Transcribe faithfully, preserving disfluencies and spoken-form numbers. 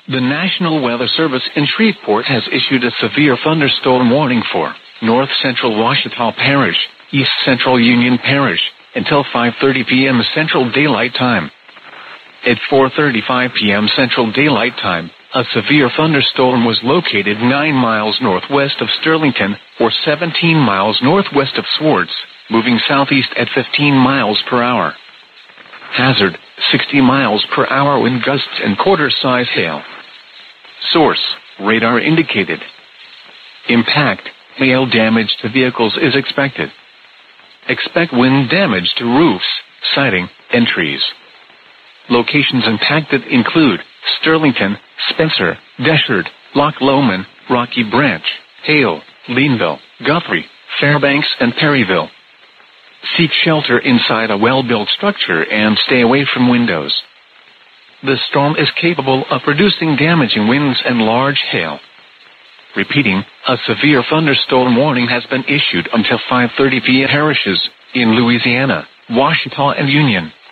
The National Weather Service in Shreveport has issued a severe thunderstorm warning for North Central Ouachita Parish, East Central Union Parish, until five thirty p.m. Central Daylight Time. At four thirty-five p.m. Central Daylight Time, a severe thunderstorm was located nine miles northwest of Sterlington, or seventeen miles northwest of Swartz, moving southeast at fifteen miles per hour. Hazard, sixty miles per hour wind gusts and quarter-size hail. Source, radar indicated. Impact, hail damage to vehicles is expected. Expect wind damage to roofs, siding, and trees. Locations impacted include Sterlington, Spencer, Deshard, Loch Lomond, Rocky Branch, Hale, Leanville, Guthrie, Fairbanks, and Perryville. Seek shelter inside a well-built structure and stay away from windows. The storm is capable of producing damaging winds and large hail. Repeating, a severe thunderstorm warning has been issued until five thirty p.m. parishes in Louisiana, Ouachita, and Union.